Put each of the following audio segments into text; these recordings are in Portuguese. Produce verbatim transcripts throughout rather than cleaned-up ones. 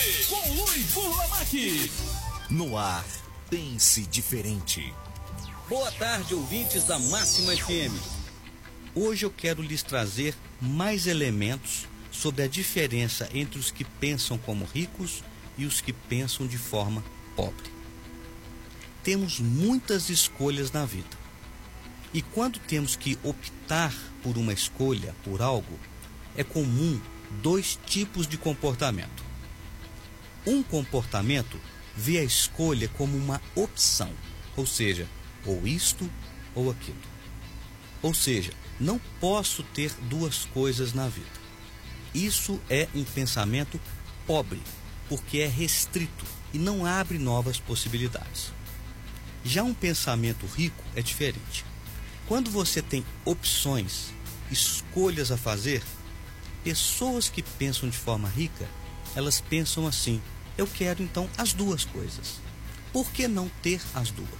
Com Luiz Burlamac. No ar, pense diferente. Boa tarde, ouvintes da Máxima F M. Hoje eu quero lhes trazer mais elementos sobre a diferença entre os que pensam como ricos e os que pensam de forma pobre. Temos muitas escolhas na vida. E quando temos que optar por uma escolha, por algo, é comum dois tipos de comportamento. Um comportamento vê a escolha como uma opção, ou seja, ou isto ou aquilo. Ou seja, não posso ter duas coisas na vida. Isso é um pensamento pobre, porque é restrito e não abre novas possibilidades. Já um pensamento rico é diferente. Quando você tem opções, escolhas a fazer, pessoas que pensam de forma rica, elas pensam assim: eu quero então as duas coisas. Por que não ter as duas?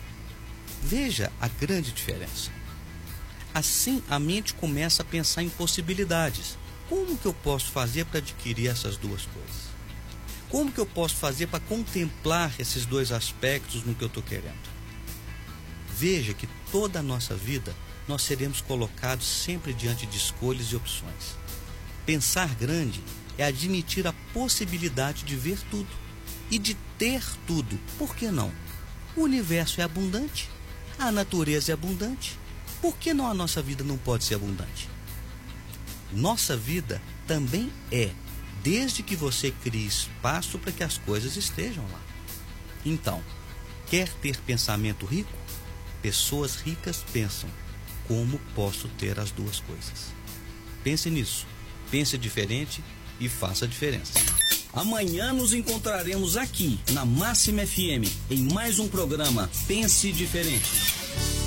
Veja a grande diferença. Assim a mente começa a pensar em possibilidades. Como que eu posso fazer para adquirir essas duas coisas? Como que eu posso fazer para contemplar esses dois aspectos no que eu estou querendo? Veja que toda a nossa vida nós seremos colocados sempre diante de escolhas e opções. Pensar grande é admitir a possibilidade de ver tudo e de ter tudo. Por que não? O universo é abundante, a natureza é abundante. Por que não a nossa vida não pode ser abundante? Nossa vida também é, desde que você crie espaço para que as coisas estejam lá. Então, quer ter pensamento rico? Pessoas ricas pensam: como posso ter as duas coisas? Pense nisso, pense diferente e faça a diferença. Amanhã nos encontraremos aqui na Máxima F M em mais um programa Pense Diferente.